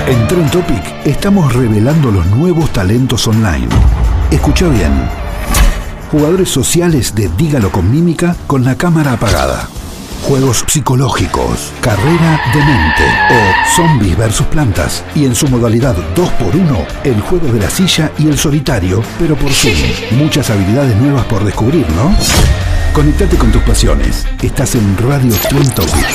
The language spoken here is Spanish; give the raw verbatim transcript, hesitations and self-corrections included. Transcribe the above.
En Trend Topic estamos revelando los nuevos talentos online. Escucha bien. Jugadores sociales de Dígalo con Mímica con la cámara apagada. Juegos psicológicos, carrera de mente o zombies versus plantas. Y en su modalidad dos por uno, el juego de la silla y el solitario, pero por Zoom. Muchas habilidades nuevas por descubrir, ¿no? Conectate con tus pasiones. Estás en Radio Trend Topic.